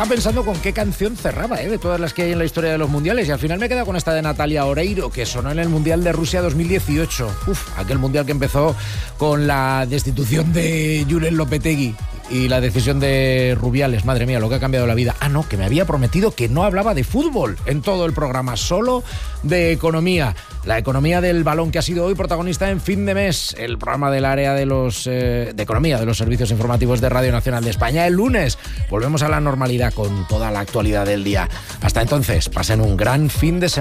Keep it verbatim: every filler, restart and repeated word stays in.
Estaba pensando con qué canción cerraba, ¿eh? De todas las que hay en la historia de los mundiales, y al final me he quedado con esta de Natalia Oreiro, que sonó en el Mundial de Rusia dos mil dieciocho. Uf, aquel mundial que empezó con la destitución de Julen Lopetegui y la decisión de Rubiales. Madre mía, lo que ha cambiado la vida. Ah, no, que me había prometido que no hablaba de fútbol en todo el programa, solo de economía. La economía del balón, que ha sido hoy protagonista en Fin de Mes, el programa del área de los eh, de economía de los servicios informativos de Radio Nacional de España. El lunes volvemos a la normalidad con toda la actualidad del día. Hasta entonces, pasen un gran fin de semana.